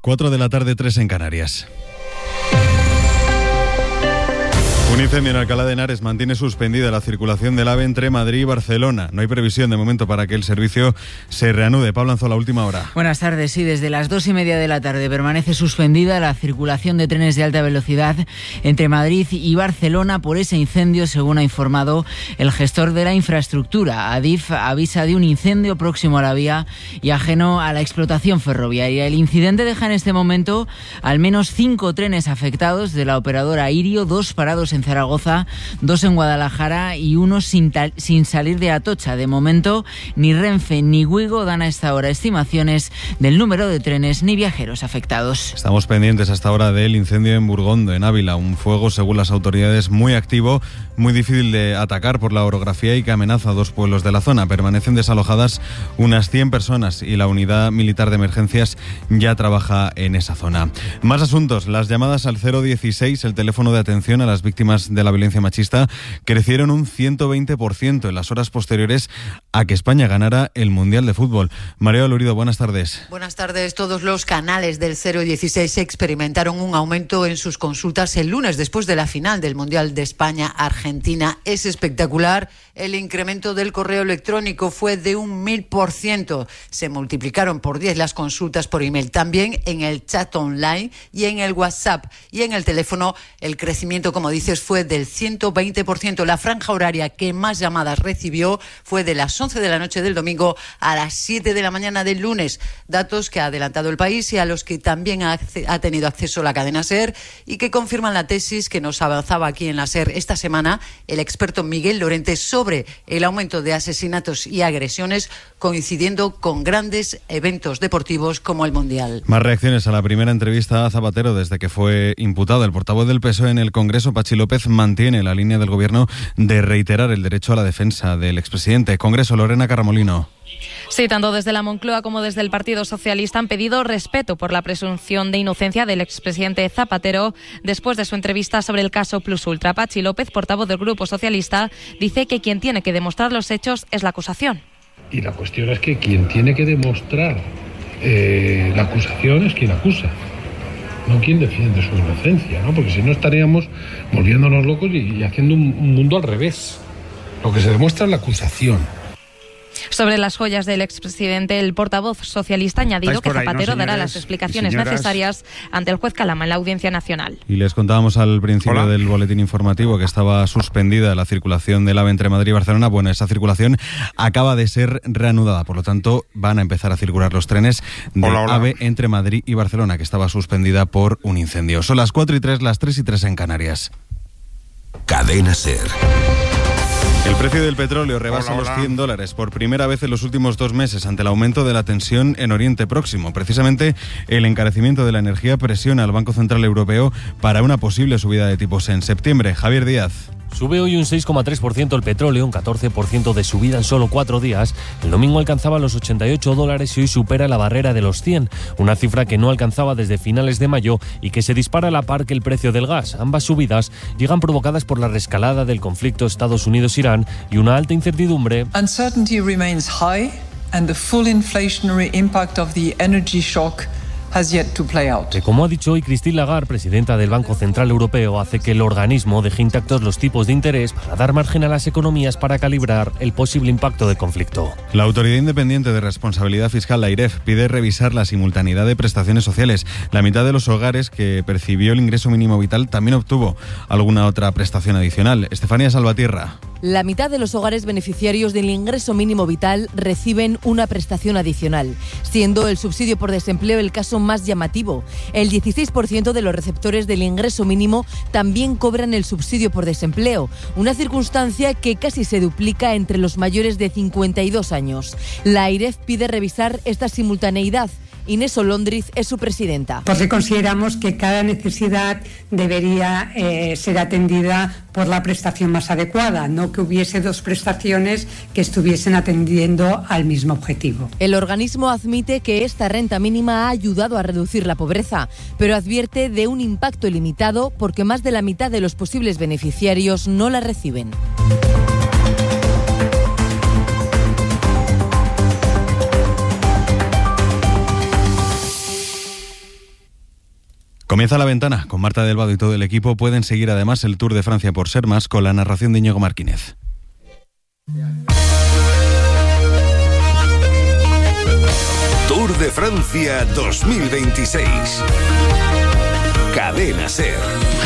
4 de la tarde, 3 en Canarias. Un incendio en Alcalá de Henares mantiene suspendida la circulación del AVE entre Madrid y Barcelona. No hay previsión de momento para que el servicio se reanude. Pablo Anzola, última hora. Buenas tardes. Sí, desde las 2:30 de la tarde permanece suspendida la circulación de trenes de alta velocidad entre Madrid y Barcelona por ese incendio, según ha informado el gestor de la infraestructura. Adif avisa de un incendio próximo a la vía y ajeno a la explotación ferroviaria. El incidente deja en este momento al menos 5 trenes afectados de la operadora Irio, 2 parados en Zaragoza, 2 en Guadalajara y 1 sin salir de Atocha. De momento, ni Renfe ni Wigo dan a esta hora estimaciones del número de trenes ni viajeros afectados. Estamos pendientes hasta ahora del incendio en Burgondo, en Ávila. Un fuego, según las autoridades, muy activo, muy difícil de atacar por la orografía y que amenaza a 2 pueblos de la zona. Permanecen desalojadas unas 100 personas y la unidad militar de emergencias ya trabaja en esa zona. Más asuntos. Las llamadas al 016, el teléfono de atención a las víctimas de la violencia machista, crecieron un 120% en las horas posteriores a que España ganara el Mundial de Fútbol. María Lurido, buenas tardes. Buenas tardes. Todos los canales del 016 experimentaron un aumento en sus consultas el lunes después de la final del Mundial de España-Argentina. Es espectacular. El incremento del correo electrónico fue de un 1000%. Se multiplicaron por 10 las consultas por email. También en el chat online y en el WhatsApp. Y en el teléfono el crecimiento, como dices, fue del 120%. La franja horaria que más llamadas recibió fue de las 11 de la noche del domingo a las 7 de la mañana del lunes. Datos que ha adelantado el país y a los que también ha tenido acceso la cadena SER y que confirman la tesis que nos avanzaba aquí en la SER esta semana el experto Miguel Lorente sobre el aumento de asesinatos y agresiones coincidiendo con grandes eventos deportivos como el Mundial. Más reacciones a la primera entrevista a Zapatero desde que fue imputado. El portavoz del PSOE en el Congreso, Pachi López, mantiene la línea del Gobierno de reiterar el derecho a la defensa del expresidente. Congreso, Lorena Carramolino. Sí, tanto desde la Moncloa como desde el Partido Socialista han pedido respeto por la presunción de inocencia del expresidente Zapatero después de su entrevista sobre el caso Plus Ultra. Pachi López, portavoz del Grupo Socialista, dice que quien tiene que demostrar los hechos es la acusación. Y la cuestión es que quien tiene que demostrar la acusación es quien acusa, no quien defiende su inocencia, ¿no? Porque si no estaríamos volviéndonos locos y haciendo un mundo al revés. Lo que se demuestra es la acusación. Sobre las joyas del expresidente, el portavoz socialista ha añadido que Zapatero dará las explicaciones necesarias ante el juez Calama en la Audiencia Nacional. Y les contábamos al principio del boletín informativo que estaba suspendida la circulación del AVE entre Madrid y Barcelona. Bueno, esa circulación acaba de ser reanudada, por lo tanto van a empezar a circular los trenes del AVE entre Madrid y Barcelona, que estaba suspendida por un incendio. Son las 4:03, las 3:03 en Canarias. Cadena SER. El precio del petróleo rebasa los $100 por primera vez en los últimos 2 meses ante el aumento de la tensión en Oriente Próximo. Precisamente el encarecimiento de la energía presiona al Banco Central Europeo para una posible subida de tipos en septiembre. Javier Díaz. Sube hoy un 6,3% el petróleo, un 14% de subida en solo 4 días. El domingo alcanzaba los $88 y hoy supera la barrera de los 100, una cifra que no alcanzaba desde finales de mayo y que se dispara a la par que el precio del gas. Ambas subidas llegan provocadas por la reescalada del conflicto Estados Unidos-Irán y una alta incertidumbre. Uncertainty remains high and the full inflationary impact of the energy shock has yet to play out. Que, como ha dicho hoy Christine Lagarde, presidenta del Banco Central Europeo, hace que el organismo deje intactos los tipos de interés para dar margen a las economías para calibrar el posible impacto del conflicto. La Autoridad Independiente de Responsabilidad Fiscal, la AIREF, pide revisar la simultaneidad de prestaciones sociales. La mitad de los hogares que percibió el ingreso mínimo vital también obtuvo alguna otra prestación adicional. Estefanía Salvatierra. La mitad de los hogares beneficiarios del ingreso mínimo vital reciben una prestación adicional, siendo el subsidio por desempleo el caso más llamativo. El 16% de los receptores del ingreso mínimo también cobran el subsidio por desempleo, una circunstancia que casi se duplica entre los mayores de 52 años. La AIREF pide revisar esta simultaneidad. Inés Olóndriz es su presidenta. Porque consideramos que cada necesidad debería ser atendida por la prestación más adecuada, no que hubiese 2 prestaciones que estuviesen atendiendo al mismo objetivo. El organismo admite que esta renta mínima ha ayudado a reducir la pobreza, pero advierte de un impacto limitado porque más de la mitad de los posibles beneficiarios no la reciben. Comienza la ventana. Con Marta Delvado y todo el equipo pueden seguir además el Tour de Francia por Ser Más con la narración de Íñigo Martínez. Tour de Francia 2026. Cadena Ser.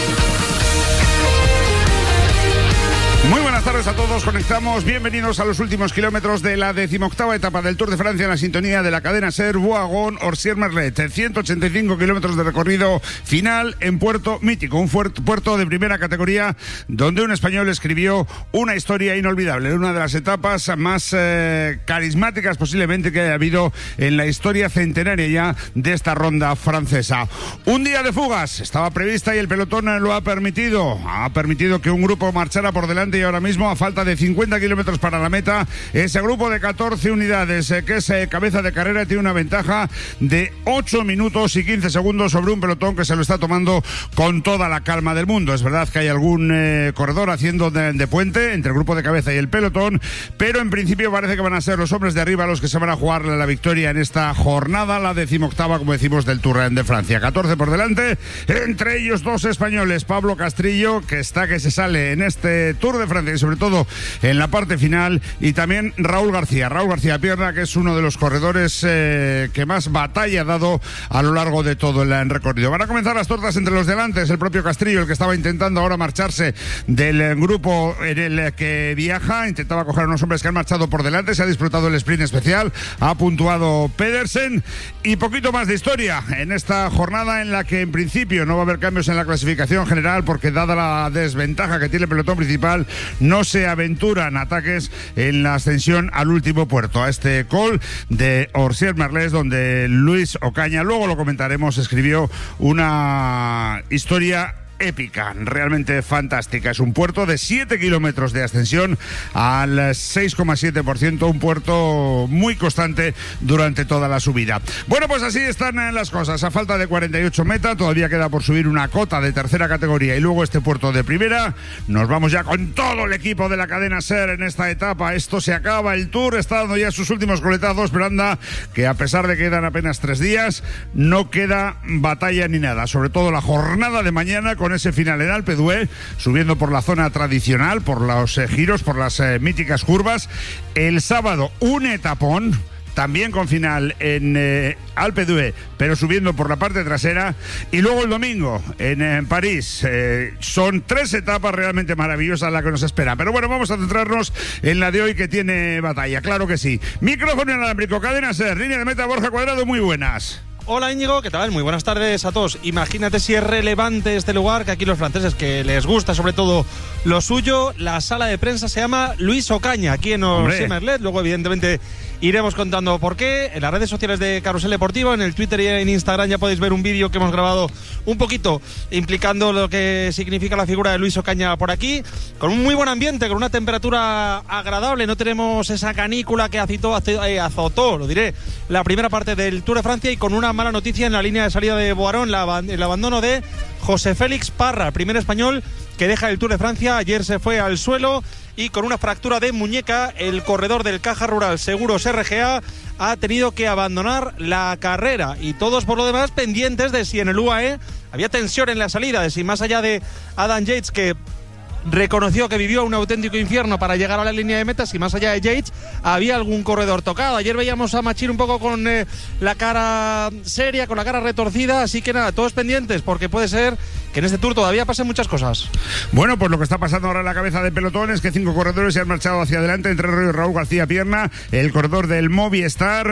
Muy buenas tardes a todos, conectamos, bienvenidos a los últimos kilómetros de la 18ª etapa del Tour de Francia en la sintonía de la cadena Ser, Bourgogne-Orsières-Merlet, 185 kilómetros de recorrido final en Puerto Mítico, un puerto de primera categoría donde un español escribió una historia inolvidable, una de las etapas más carismáticas posiblemente que haya habido en la historia centenaria ya de esta ronda francesa. Un día de fugas estaba prevista y el pelotón lo ha permitido que un grupo marchara por delante y ahora mismo, a falta de 50 kilómetros para la meta, ese grupo de 14 unidades que es cabeza de carrera tiene una ventaja de 8 minutos y 15 segundos sobre un pelotón que se lo está tomando con toda la calma del mundo. Es verdad que hay algún corredor haciendo de puente entre el grupo de cabeza y el pelotón, pero en principio parece que van a ser los hombres de arriba los que se van a jugar la victoria en esta jornada, la 18ª, como decimos, del Tour de Francia. 14 por delante, entre ellos dos españoles, Pablo Castrillo, que se sale en este Tour de Francia y sobre todo en la parte final, y también Raúl García Pierna, que es uno de los corredores que más batalla ha dado a lo largo de todo el recorrido. Van a comenzar las tortas entre los delantes, el propio Castrillo, el que estaba intentando ahora marcharse del grupo en el que viaja, intentaba coger a unos hombres que han marchado por delante, se ha disfrutado el sprint especial, ha puntuado Pedersen, y poquito más de historia en esta jornada en la que en principio no va a haber cambios en la clasificación general, porque dada la desventaja que tiene el pelotón principal, no se aventuran ataques en la ascensión al último puerto, a este col de Orsières-Merlet, donde Luis Ocaña, luego lo comentaremos, escribió una historia épica, realmente fantástica. Es un puerto de 7 kilómetros de ascensión al 6,7%, un puerto muy constante durante toda la subida. Bueno, pues así están las cosas. A falta de 48 metas, todavía queda por subir una cota de tercera categoría y luego este puerto de primera. Nos vamos ya con todo el equipo de la cadena Ser en esta etapa. Esto se acaba, el Tour está dando ya sus últimos coletazos, pero anda que a pesar de que quedan apenas 3 días, no queda batalla ni nada. Sobre todo la jornada de mañana con ese final en Alpe d'Huez, subiendo por la zona tradicional, por los giros, por las míticas curvas. El sábado un etapón, también con final en Alpe d'Huez, pero subiendo por la parte trasera. Y luego el domingo en París. Son 3 etapas realmente maravillosas las que nos esperan. Pero bueno, vamos a centrarnos en la de hoy, que tiene batalla, claro que sí. Micrófono inalámbrico, cadena Ser, línea de meta, Borja Cuadrado, muy buenas. Hola Íñigo, ¿qué tal? Muy buenas tardes a todos. Imagínate si es relevante este lugar, que aquí los franceses, que les gusta sobre todo lo suyo. La sala de prensa se llama Luis Ocaña, aquí en Orsières-Merlet. Luego evidentemente iremos contando por qué. En las redes sociales de Carrusel Deportivo, en el Twitter y en Instagram, ya podéis ver un vídeo que hemos grabado un poquito implicando lo que significa la figura de Luis Ocaña por aquí, con un muy buen ambiente, con una temperatura agradable. No tenemos esa canícula que azotó, lo diré, la primera parte del Tour de Francia, y con una mala noticia en la línea de salida de Boarón, el abandono de José Félix Parra, el primer español que deja el Tour de Francia. Ayer se fue al suelo y con una fractura de muñeca. El corredor del Caja Rural Seguros RGA ha tenido que abandonar la carrera, y todos por lo demás pendientes de si en el UAE había tensión en la salida, de si más allá de Adam Yates, que reconoció que vivió un auténtico infierno para llegar a la línea de meta, si más allá de Yates había algún corredor tocado. Ayer veíamos a Machir un poco con la cara seria, con la cara retorcida, así que nada, todos pendientes, porque puede ser que en este Tour todavía pasen muchas cosas. Bueno, pues lo que está pasando ahora en la cabeza de pelotón es que 5 corredores se han marchado hacia adelante, entre ellos Raúl García Pierna, el corredor del Movistar.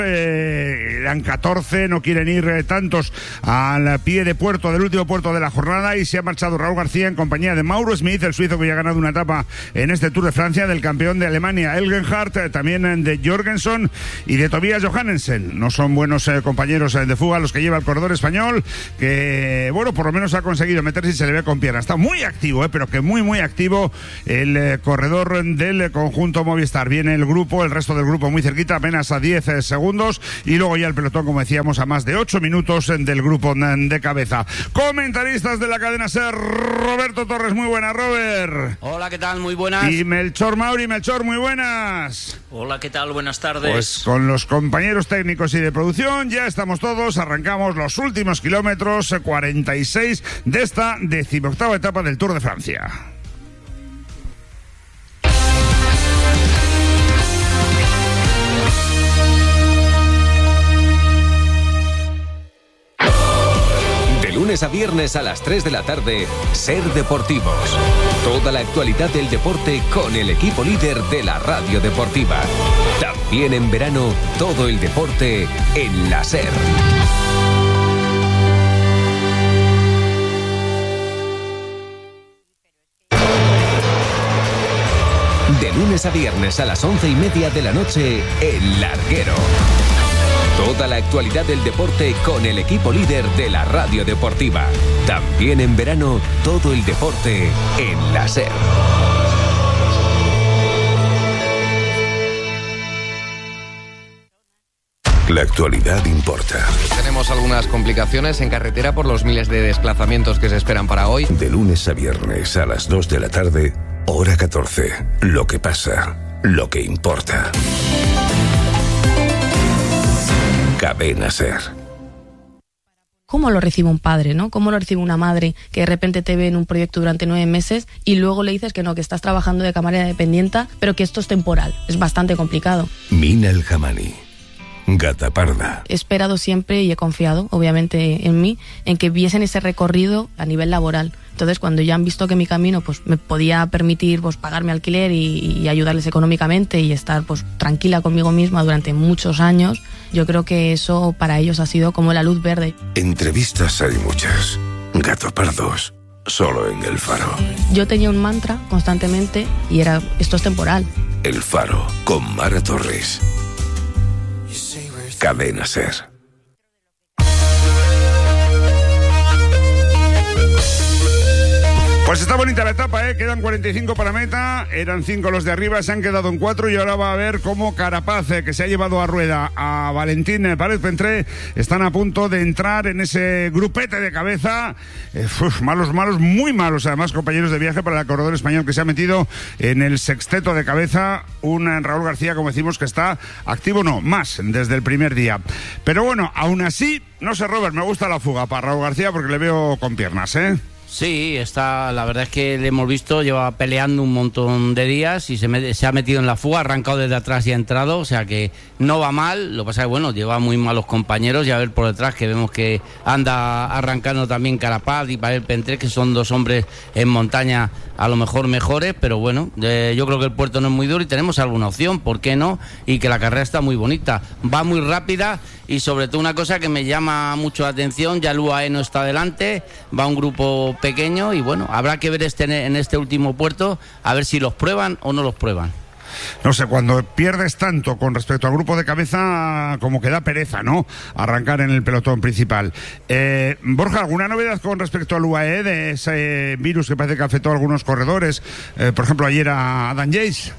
Eran 14, no quieren ir tantos al pie de puerto del último puerto de la jornada, y se ha marchado Raúl García en compañía de Mauro Smith, el suizo que ya ha ganado una etapa en este Tour de Francia, del campeón de Alemania Elgenhardt, también de Jorgensen y de Tobias Johannesen. No son buenos compañeros de fuga los que lleva el corredor español, que bueno, por lo menos ha conseguido meterse y se le ve con pierna. Está muy activo, pero que muy activo el corredor del conjunto Movistar. Viene el grupo, el resto del grupo muy cerquita, apenas a 10 segundos, y luego ya el pelotón, como decíamos, a más de 8 minutos del grupo de cabeza. Comentaristas de la cadena Ser, Roberto Torres, muy buena, Robert. Soler. Hola, ¿qué tal? Muy buenas. Y Melchor Mauri. Melchor, muy buenas. Hola, ¿qué tal? Buenas tardes. Pues con los compañeros técnicos y de producción ya estamos todos. Arrancamos los últimos kilómetros 46 de esta 18ª etapa del Tour de Francia. Lunes a viernes a las 3 de la tarde, Ser Deportivos. Toda la actualidad del deporte con el equipo líder de la radio deportiva. También en verano, todo el deporte en la Ser. De lunes a viernes a las 11:30 de la noche, El Larguero. Toda la actualidad del deporte con el equipo líder de la radio deportiva. También en verano, todo el deporte en la SER. La actualidad importa. Tenemos algunas complicaciones en carretera por los miles de desplazamientos que se esperan para hoy. De lunes a viernes a las 2 de la tarde, hora 14. Lo que pasa, lo que importa. Cadena SER. ¿Cómo lo recibe un padre, no? ¿Cómo lo recibe una madre que de repente te ve en un proyecto durante 9 meses y luego le dices que no, que estás trabajando de camarera dependiente, pero que esto es temporal? Es bastante complicado. Mina El Jamani. Gata Parda. He esperado siempre y he confiado, obviamente, en mí, en que viesen ese recorrido a nivel laboral. Entonces, cuando ya han visto que mi camino pues me podía permitir pues pagar mi alquiler y ayudarles económicamente y estar pues tranquila conmigo misma durante muchos años, yo creo que eso para ellos ha sido como la luz verde. Entrevistas hay muchas. Gato Pardos, solo en El Faro. Yo tenía un mantra constantemente y era, esto es temporal. El Faro, con Mara Torres. Cadena SER. Pues está bonita la etapa, quedan 45 para meta, eran 5 los de arriba, se han quedado en 4 y ahora va a ver cómo Carapaz, que se ha llevado a rueda a Valentín Párez-Pentré, están a punto de entrar en ese grupete de cabeza. Malos, muy malos, además, compañeros de viaje para el corredor español que se ha metido en el sexteto de cabeza, un Raúl García, como decimos, que está activo, no, más, desde el primer día. Pero bueno, aún así, no sé, Robert, me gusta la fuga para Raúl García porque le veo con piernas, Sí, la verdad es que le hemos visto, lleva peleando un montón de días y se ha metido en la fuga, ha arrancado desde atrás y ha entrado, o sea que no va mal, lo que pasa es que bueno, lleva muy malos compañeros y a ver por detrás que vemos que anda arrancando también Carapaz y Párez-Pentré, que son dos hombres en montaña a lo mejor mejores, pero bueno, yo creo que el puerto no es muy duro y tenemos alguna opción, ¿por qué no? Y que la carrera está muy bonita, va muy rápida y sobre todo una cosa que me llama mucho la atención, ya el UAE no está delante, va un grupo pequeño y bueno, habrá que ver en este último puerto a ver si los prueban o no los prueban. No sé, cuando pierdes tanto con respecto al grupo de cabeza, como que da pereza, ¿no? Arrancar en el pelotón principal. Borja, ¿alguna novedad con respecto al UAE, de ese virus que parece que afectó a algunos corredores? Por ejemplo, ayer a Adam Yates.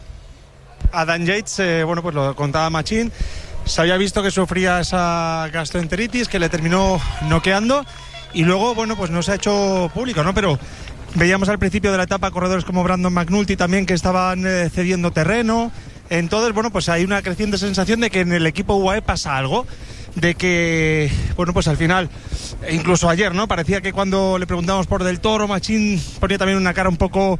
Adam Yates, bueno, pues lo contaba Machín. Se había visto que sufría esa gastroenteritis que le terminó noqueando y luego, bueno, pues no se ha hecho público, ¿no? Pero veíamos al principio de la etapa corredores como Brandon McNulty también que estaban cediendo terreno. Entonces, bueno, pues hay una creciente sensación de que en el equipo UAE pasa algo, de que, bueno, pues al final, incluso ayer, ¿no? Parecía que cuando le preguntamos por Del Toro, Machín ponía también una cara un poco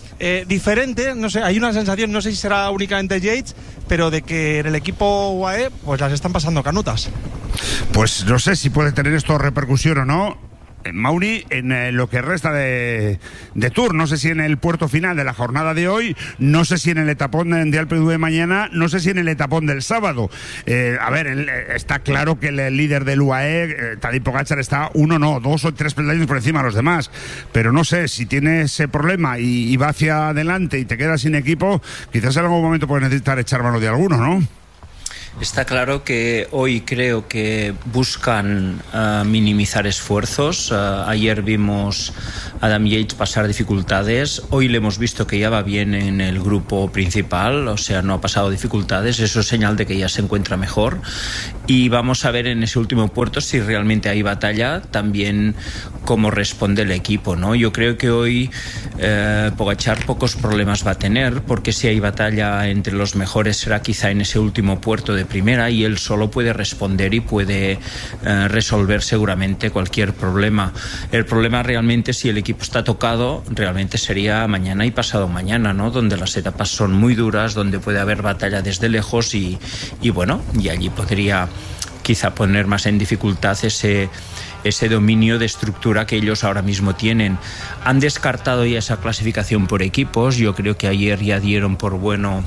diferente, no sé, hay una sensación, no sé si será únicamente Yates, pero de que en el equipo UAE pues las están pasando canutas. Pues no sé si puede tener esto repercusión o no, Mauri, en lo que resta de Tour. No sé si en el puerto final de la jornada de hoy, no sé si en el etapón de Alpe d'Huez mañana, no sé si en el etapón del sábado. A ver, está claro que el líder del UAE, Tadej Pogačar, está 2 o 3 peldaños por encima de los demás, pero no sé, si tiene ese problema y va hacia adelante y te quedas sin equipo, quizás en algún momento puedes necesitar echar mano de alguno, ¿no? Está claro que hoy creo que buscan minimizar esfuerzos. Ayer vimos a Adam Yates pasar dificultades. Hoy le hemos visto que ya va bien en el grupo principal, o sea, no ha pasado dificultades. Eso es señal de que ya se encuentra mejor. Y vamos a ver en ese último puerto si realmente hay batalla, también cómo responde el equipo, ¿no? Yo creo que hoy Pogačar pocos problemas va a tener, porque si hay batalla entre los mejores será quizá en ese último puerto de primera, y él solo puede responder y puede resolver seguramente cualquier problema. El problema realmente, si el equipo está tocado, realmente sería mañana y pasado mañana, ¿no? Donde las etapas son muy duras, donde puede haber batalla desde lejos y bueno, y allí podría quizá poner más en dificultad ese dominio de estructura que ellos ahora mismo tienen. Han descartado ya esa clasificación por equipos. Yo creo que ayer ya dieron por bueno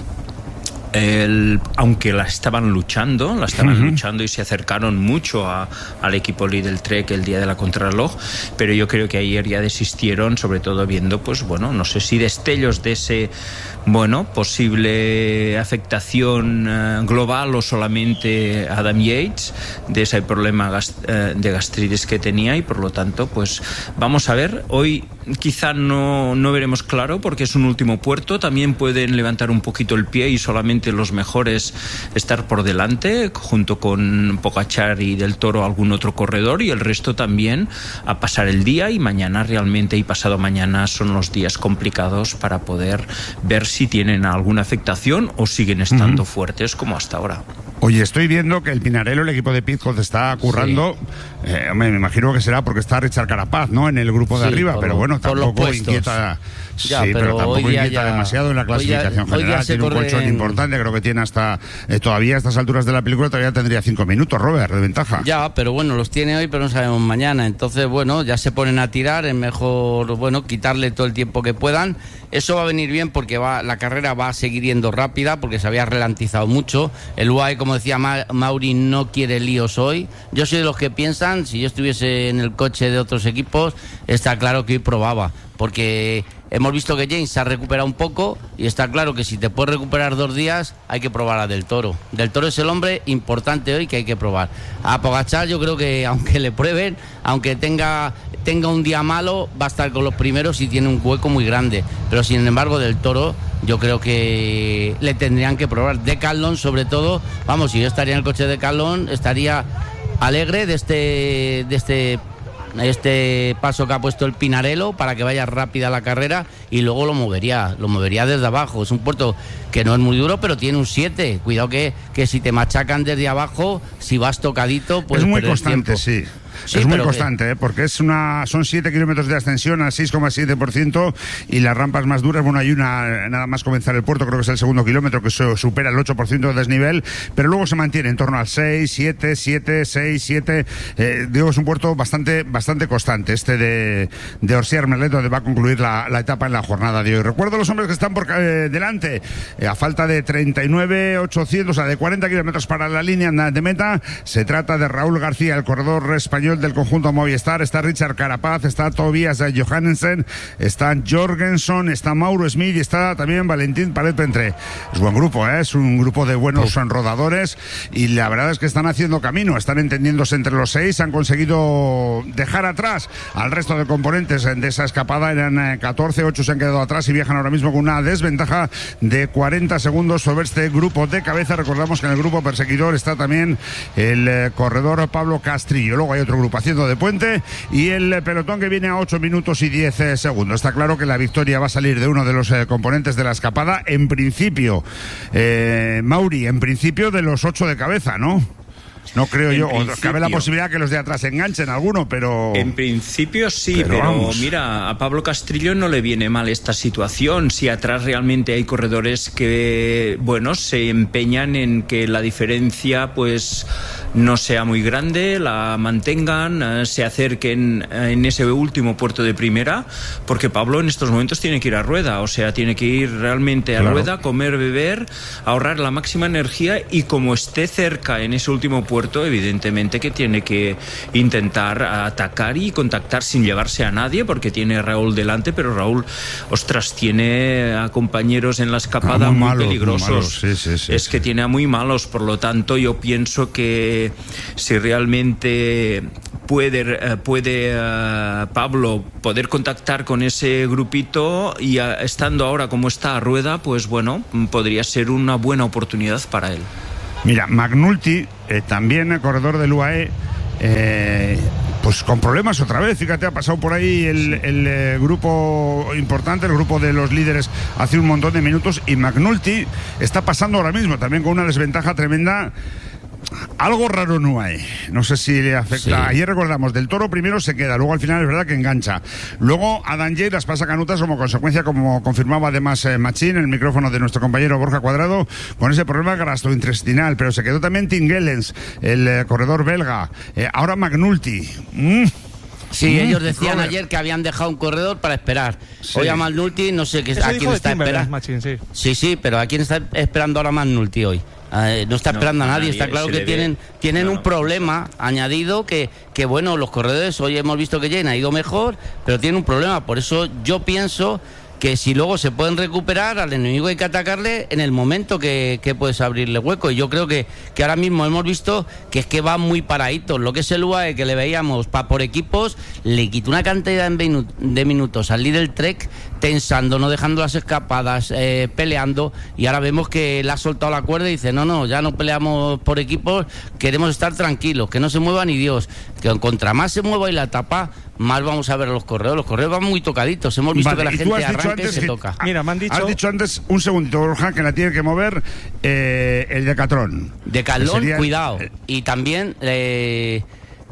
aunque la estaban luchando y se acercaron mucho al equipo Lidl Trek el día de la contrarreloj, pero yo creo que ayer ya desistieron, sobre todo viendo, pues bueno, no sé si destellos de ese posible afectación global o solamente Adam Yates, de ese problema de gastritis que tenía, y por lo tanto pues vamos a ver. Hoy quizá no veremos claro porque es un último puerto, también pueden levantar un poquito el pie y solamente los mejores estar por delante, junto con Pogačar y Del Toro algún otro corredor, y el resto también a pasar el día, y mañana realmente y pasado mañana son los días complicados para poder ver si tienen alguna afectación o siguen estando fuertes como hasta ahora. Oye, estoy viendo que el Pinarello, el equipo de Pidcock, está currando. Sí. Me imagino que será porque está Richard Carapaz, ¿no?, en el grupo de arriba, pero bueno, tampoco inquieta. Ya, sí, pero tampoco inquieta demasiado en la clasificación general. Tiene un colchón importante, creo que tiene hasta todavía a estas alturas de la película todavía tendría 5 minutos, Robert, de ventaja. Ya, pero bueno, los tiene hoy, pero no sabemos mañana. Entonces, bueno, ya se ponen a tirar, es mejor, bueno, quitarle todo el tiempo que puedan. Eso va a venir bien porque la carrera va a seguir yendo rápida, porque se había ralentizado mucho. El UAE, como decía Mauri, no quiere líos hoy. Yo soy de los que piensan, si yo estuviese en el coche de otros equipos, está claro que hoy probaba, porque hemos visto que James se ha recuperado un poco, y está claro que si te puedes recuperar 2 días, hay que probar a Del Toro. Del Toro es el hombre importante hoy que hay que probar. A Pogačar yo creo que aunque le prueben, aunque tenga un día malo, va a estar con los primeros y tiene un hueco muy grande. Pero sin embargo, Del Toro yo creo que le tendrían que probar. Decathlon sobre todo, vamos, si yo estaría en el coche de Decathlon, estaría alegre de este paso que ha puesto el Pinarello para que vaya rápida la carrera, y luego lo movería desde abajo. Es un puerto que no es muy duro, pero tiene un 7. Cuidado que si te machacan desde abajo, si vas tocadito, pues es muy constante, sí. Sí, es muy constante, porque son 7 kilómetros de ascensión al 6,7%, y las rampas más duras, bueno, hay una nada más comenzar el puerto, creo que es el segundo kilómetro, que supera el 8% de desnivel, pero luego se mantiene en torno al 6, 7, 6, 7. Digo, es un puerto bastante constante, de Orsières-Merlet, donde va a concluir la etapa en la jornada de hoy. Recuerdo los hombres que están por delante, a falta de 39,800, o sea, de 40 kilómetros para la línea de meta. Se trata de Raúl García, el corredor español del conjunto Movistar. Está Richard Carapaz, está Tobias Johannessen, está Jorgensen, está Mauro Smith y está también Valentín Paret-Pentré. Es buen grupo, es un grupo de buenos rodadores, y la verdad es que están haciendo camino, están entendiéndose entre los 6, han conseguido dejar atrás al resto de componentes de esa escapada. Eran 14, 8 se han quedado atrás y viajan ahora mismo con una desventaja de 40 segundos sobre este grupo de cabeza. Recordamos que en el grupo perseguidor está también el corredor Pablo Castrillo. Luego hay otro grupo haciendo de puente, y el pelotón que viene a 8 minutos y 10 segundos. Está claro que la victoria va a salir de uno de los componentes de la escapada, en principio, Mauri, en principio de los 8 de cabeza, ¿no? No creo yo, o cabe la posibilidad que los de atrás enganchen alguno, pero... En principio sí, pero mira, a Pablo Castrillo no le viene mal esta situación. Si atrás realmente hay corredores que, bueno, se empeñan en que la diferencia, pues, no sea muy grande, la mantengan, se acerquen en ese último puerto de primera, porque Pablo en estos momentos tiene que ir a rueda, o sea, tiene que ir realmente a rueda, comer, beber, ahorrar la máxima energía, y como esté cerca en ese último puerto, evidentemente que tiene que intentar atacar y contactar sin llevarse a nadie, porque tiene a Raúl delante, pero Raúl, ostras, tiene a compañeros en la escapada muy peligrosos. Es que tiene a muy malos, por lo tanto yo pienso que si realmente puede Pablo poder contactar con ese grupito y estando ahora como está a rueda, pues bueno, podría ser una buena oportunidad para él. Mira, McNulty, también el corredor del UAE, pues con problemas otra vez. Fíjate, ha pasado por ahí el grupo importante, el grupo de los líderes, hace un montón de minutos, y McNulty está pasando ahora mismo también con una desventaja tremenda. Algo raro no hay, no sé si le afecta. Sí. Ayer recordamos, Del Toro primero se queda, luego al final es verdad que engancha, luego Adam Yates las pasa canutas como consecuencia, como confirmaba además Machín en el micrófono de nuestro compañero Borja Cuadrado, con ese problema gastrointestinal. Pero se quedó también Tim Gellens, el corredor belga, ahora McNulty. Sí, ellos decían ayer que habían dejado un corredor para esperar. Hoy a McNulty no sé a quién está esperando. Sí, pero ¿a quién está esperando ahora McNulty hoy? No está esperando a nadie. Está claro que tienen un problema añadido que bueno, los corredores, hoy hemos visto que Jane ha ido mejor, pero tiene un problema. Por eso yo pienso que si luego se pueden recuperar, al enemigo hay que atacarle en el momento que puedes abrirle hueco. Y yo creo que ahora mismo hemos visto que es que va muy paraditos. Lo que es el UAE, que le veíamos por equipos, le quitó una cantidad de minutos al líder Trek, tensando, no dejando las escapadas, peleando, y ahora vemos que le ha soltado la cuerda y dice, no, ya no peleamos por equipos, queremos estar tranquilos, que no se mueva ni Dios, que contra más se mueva y la etapa, más vamos a ver a los corredores van muy tocaditos, hemos visto que la gente arranca y se toca. Mira, me han dicho... Has dicho antes, un segundito, Borja, que la tiene que mover el Decathlon. Decathlon, cuidado, y también el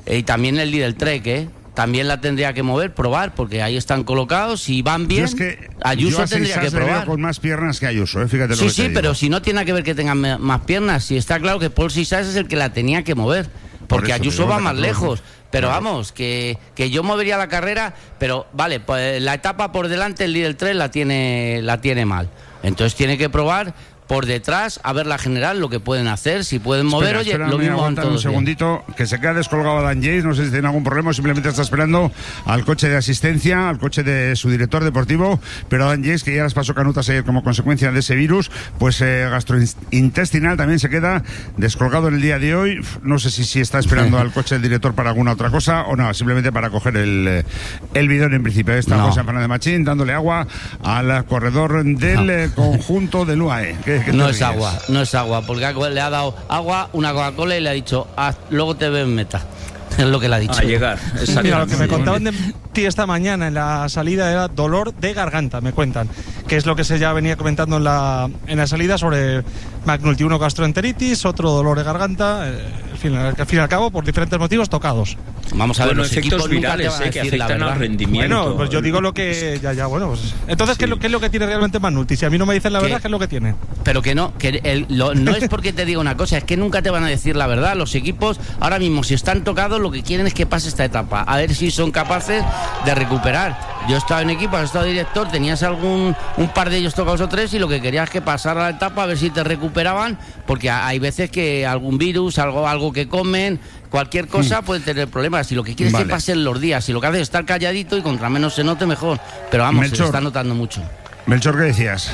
líder Trek, también la tendría que mover, probar, porque ahí están colocados y van bien. Ayuso tendría que probar. Con más piernas que Ayuso, fíjate lo que te digo. Pero si no tiene que ver que tengan más piernas, si está claro que Paul Sisas es el que la tenía que mover, porque Ayuso va más lejos. Pero vamos, que yo movería la carrera, pero vale, pues la etapa por delante el líder 3 la tiene mal. Entonces tiene que probar por detrás, a ver la general, lo que pueden hacer, si pueden mover, lo mismo van todos. Un segundito, que se queda descolgado Dan Yates, no sé si tiene algún problema, simplemente está esperando al coche de asistencia, al coche de su director deportivo, pero Dan Yates, que ya las pasó canutas ayer como consecuencia de ese virus, pues gastrointestinal, también se queda descolgado en el día de hoy. No sé si está esperando al coche del director para alguna otra cosa o no, simplemente para coger el bidón en principio. Está José Fernández Machín dándole agua al corredor del conjunto del UAE. No es agua, porque le ha dado agua, una Coca-Cola y le ha dicho, luego te ves en meta. Es lo que le ha dicho. A llegar. Mira, lo que me contaban de ti esta mañana en la salida era dolor de garganta, me cuentan, que es lo que se ya venía comentando en la salida sobre McNulty. Uno gastroenteritis, otro dolor de garganta, al fin y al cabo por diferentes motivos tocados. Vamos a ver, los efectos virales que afectan al rendimiento. Bueno, pues yo digo lo que bueno, pues entonces sí. ¿Qué es lo que tiene realmente McNulty? Si a mí no me dicen la verdad, ¿qué es lo que tiene? Pero que no, no es porque te diga una cosa, es que nunca te van a decir la verdad. Los equipos ahora mismo, si están tocados, lo que quieren es que pase esta etapa, a ver si son capaces de recuperar. Yo he estado en equipo, has estado director, tenías un par de ellos tocados o tres, y lo que querías es que pasara la etapa, a ver si te recuperaban, porque hay veces que algún virus, algo que comen, cualquier cosa puede tener problemas. Y lo que quieres es que pasen los días, y lo que haces es estar calladito y contra menos se note mejor. Pero vamos, Melchor, se está notando mucho. Melchor, ¿qué decías?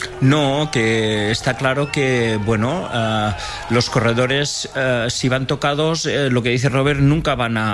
No, que está claro que, bueno, los corredores, si van tocados, lo que dice Robert, nunca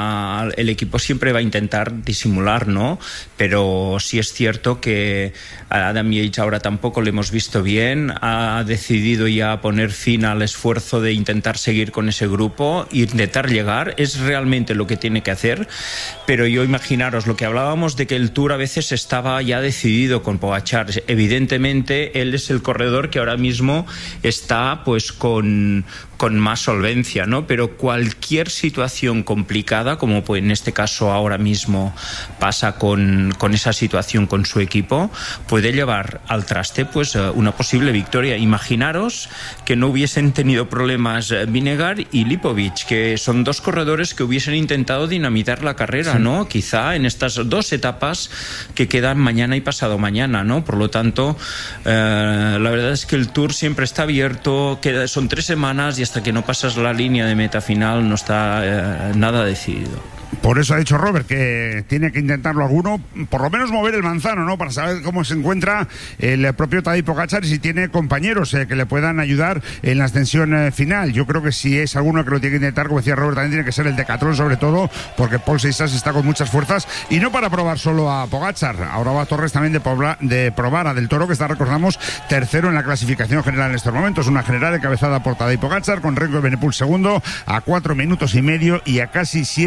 el equipo siempre va a intentar disimular, ¿no? Pero sí es cierto que a Adam Yates ahora tampoco lo hemos visto bien, ha decidido ya poner fin al esfuerzo de intentar seguir con ese grupo e intentar llegar, es realmente lo que tiene que hacer. Pero yo imaginaros lo que hablábamos de que el Tour a veces estaba ya decidido con Pogačar, evidentemente él es el corredor que ahora mismo está pues con con más solvencia, ¿no? Pero cualquier situación complicada, como pues en este caso ahora mismo pasa con esa situación con su equipo, puede llevar al traste pues una posible victoria. Imaginaros que no hubiesen tenido problemas Vinegar y Lipovic, que son dos corredores que hubiesen intentado dinamitar la carrera, ¿no? Quizá en estas dos etapas que quedan mañana y pasado mañana, ¿no? Por lo tanto, la verdad es que el Tour siempre está abierto, son 3 semanas y hasta que no pasas la línea de meta final no está nada decidido. Por eso ha dicho Robert que tiene que intentarlo alguno, por lo menos mover el manzano, ¿no? Para saber cómo se encuentra el propio Tadej Pogačar y si tiene compañeros que le puedan ayudar en la ascensión final. Yo creo que si es alguno que lo tiene que intentar, como decía Robert, también tiene que ser el Decathlon, sobre todo porque Paul Seixas está con muchas fuerzas y no para probar solo a Pogačar. Ahora va Torres también de probar a Del Toro, que está, recordamos, tercero en la clasificación general en estos momentos. Una general encabezada por Tadej Pogačar con Remco Evenepoel segundo a 4 minutos y medio y a casi 7